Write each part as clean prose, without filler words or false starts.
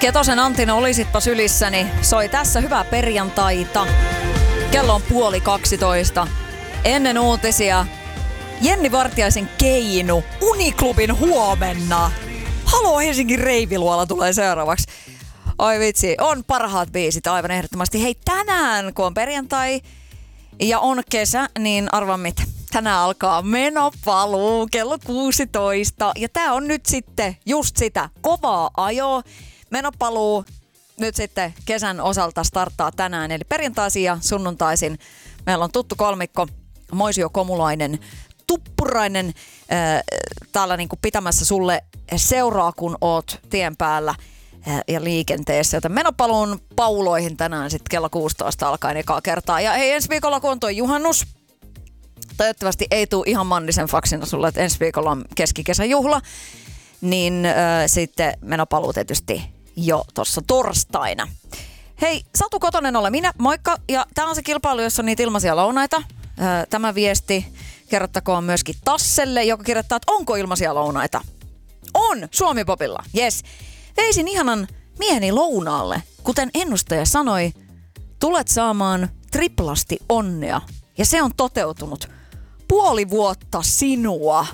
Ketosen Antin olisitpa sylissäni soi tässä hyvää perjantaita. Kello on 11:30. Ennen uutisia Jenni Vartiaisen Keinu Uniklubin huomenna. Halo Helsingin Reiviluola tulee seuraavaksi. Oi vitsi, on parhaat biisit aivan ehdottomasti. Hei, tänään kun on perjantai ja on kesä, niin arvaa mitä. Tänään alkaa menopaluu kello 16 ja tää on nyt sitten just sitä kovaa ajoa. Menopaluu nyt sitten kesän osalta starttaa tänään, eli perjantaisin ja sunnuntaisin. Meillä on tuttu kolmikko, Moisio Komulainen, Tuppurainen täällä niinku pitämässä sulle seuraa, kun oot tien päällä ja liikenteessä. Joten menopaluun pauloihin tänään sitten kello 16 alkaen ekaa kertaa. Ja hei, ensi viikolla kun on toi juhannus, toivottavasti ei tule ihan Mannisen faksina sulle, että ensi viikolla on keskikesän juhla, niin sitten menopaluu tietysti jo tuossa torstaina. Hei, Satu Kotonen olen minä, moikka. Ja tää on se kilpailu, jossa on niitä ilmaisia lounaita. Tämä viesti kerrottakoon myöskin Tasselle, joka kirjoittaa, että onko ilmaisia lounaita. On! Suomi-popilla. Yes. Veisin ihanan mieheni lounaalle. Kuten ennustaja sanoi, tulet saamaan triplasti onnea. Ja se on toteutunut. 5 vuotta sinua.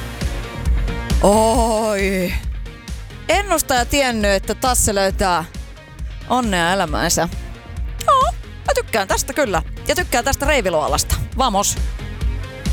Oi. Ennustaja tiennyt, että Tasse löytää onnea elämäänsä. Mä tykkään tästä kyllä. Ja tykkään tästä Reiviluolasta. Vamos!